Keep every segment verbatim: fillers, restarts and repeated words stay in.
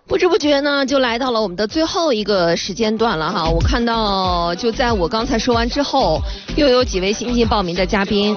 不知不觉呢，就来到了我们的最后一个时间段了哈。我看到就在我刚才说完之后，又有几位新进报名的嘉宾。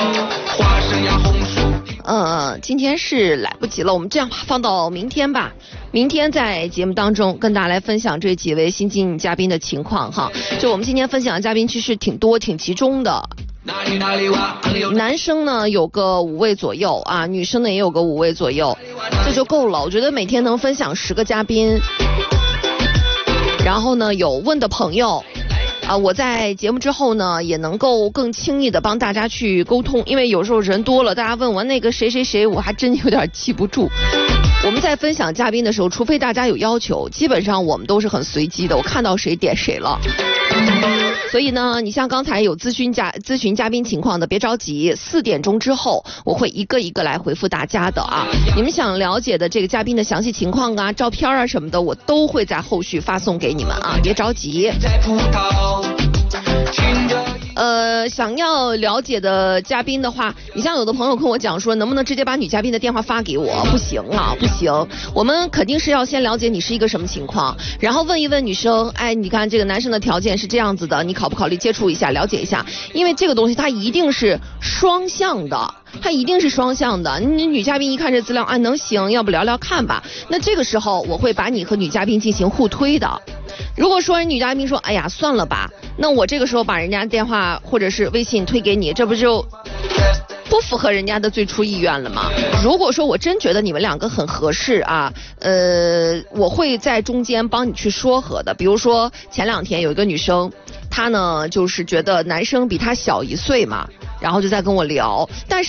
呃，今天是来不及了，我们这样放到明天吧。明天在节目当中跟大家来分享这几位新进嘉宾的情况哈。就我们今天分享的嘉宾其实挺多挺集中的。男生呢有个五位左右啊，女生呢也有个五位左右，这就够了。我觉得每天能分享十个嘉宾，然后呢有问的朋友啊，我在节目之后呢也能够更轻易的帮大家去沟通，因为有时候人多了，大家问我那个谁谁谁，我还真有点记不住。我们在分享嘉宾的时候，除非大家有要求，基本上我们都是很随机的，我看到谁点谁了。所以呢，你像刚才有咨询嘉咨询嘉宾情况的，别着急，四点钟之后我会一个一个来回复大家的啊。你们想了解的这个嘉宾的详细情况啊、照片啊什么的，我都会在后续发送给你们啊，别着急。呃，想要了解的嘉宾的话，你像有的朋友跟我讲说，能不能直接把女嘉宾的电话发给我？不行啊，不行，我们肯定是要先了解你是一个什么情况，然后问一问女生，哎，你看这个男生的条件是这样子的，你考不考虑接触一下，了解一下？因为这个东西它一定是双向的。它一定是双向的，你女嘉宾一看这资料啊，能行，要不聊聊看吧。那这个时候我会把你和女嘉宾进行互推的。如果说女嘉宾说，哎呀算了吧，那我这个时候把人家电话或者是微信推给你，这不就不符合人家的最初意愿了吗？如果说我真觉得你们两个很合适啊，呃，我会在中间帮你去说和的。比如说前两天有一个女生，她呢就是觉得男生比她小一岁嘛，然后就在跟我聊，但是